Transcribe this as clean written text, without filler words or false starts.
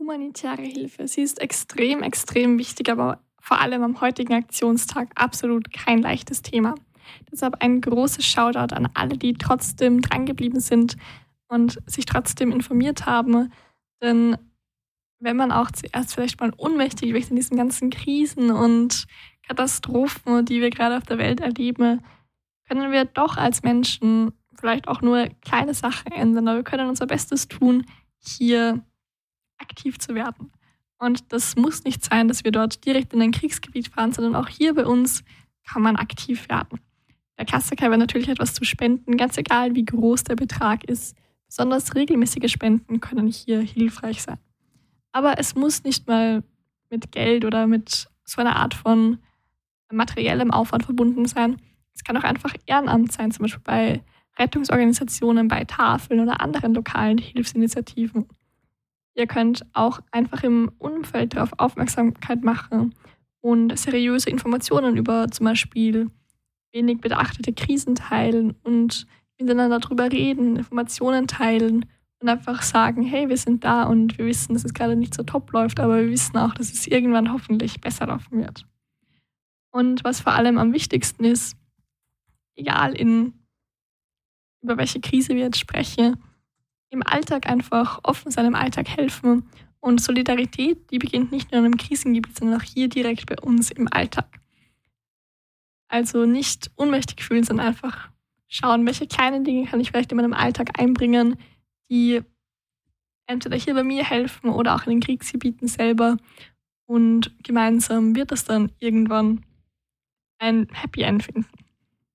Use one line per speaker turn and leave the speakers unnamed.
Humanitäre Hilfe, sie ist extrem, extrem wichtig, aber vor allem am heutigen Aktionstag absolut kein leichtes Thema. Deshalb ein großes Shoutout an alle, die trotzdem drangeblieben sind und sich trotzdem informiert haben. Denn wenn man auch zuerst vielleicht mal ohnmächtig wird in diesen ganzen Krisen und Katastrophen, die wir gerade auf der Welt erleben, können wir doch als Menschen vielleicht auch nur kleine Sachen ändern, aber wir können unser Bestes tun, hier aktiv zu werden. Und das muss nicht sein, dass wir dort direkt in ein Kriegsgebiet fahren, sondern auch hier bei uns kann man aktiv werden. Der Klassiker wäre natürlich etwas zu spenden, ganz egal wie groß der Betrag ist. Besonders regelmäßige Spenden können hier hilfreich sein. Aber es muss nicht mal mit Geld oder mit so einer Art von materiellem Aufwand verbunden sein. Es kann auch einfach Ehrenamt sein, zum Beispiel bei Rettungsorganisationen, bei Tafeln oder anderen lokalen Hilfsinitiativen. Ihr könnt auch einfach im Umfeld darauf Aufmerksamkeit machen und seriöse Informationen über zum Beispiel wenig beachtete Krisen teilen und miteinander darüber reden, Informationen teilen und einfach sagen, hey, wir sind da und wir wissen, dass es gerade nicht so top läuft, aber wir wissen auch, dass es irgendwann hoffentlich besser laufen wird. Und was vor allem am wichtigsten ist, egal über welche Krise wir jetzt sprechen, im Alltag einfach offen seinem Alltag helfen. Und Solidarität, die beginnt nicht nur in einem Krisengebiet, sondern auch hier direkt bei uns im Alltag. Also nicht ohnmächtig fühlen, sondern einfach schauen, welche kleinen Dinge kann ich vielleicht in meinem Alltag einbringen, die entweder hier bei mir helfen oder auch in den Kriegsgebieten selber. Und gemeinsam wird es dann irgendwann ein Happy End finden.